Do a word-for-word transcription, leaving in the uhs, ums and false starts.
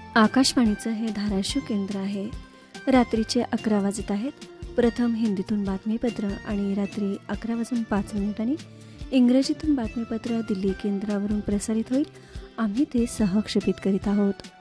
आकाशवाणीचं हे धाराशिव केंद्र आहे. रात्रीचे अकरा वाजत आहेत. प्रथम हिंदीतून बातमीपत्र आणि रात्री अकरा वाजून पाच मिनिटांनी इंग्रजीतून बातमीपत्र दिल्ली केंद्रावरून प्रसारित होईल. आम्ही ते सहक्षेपित करीत आहोत.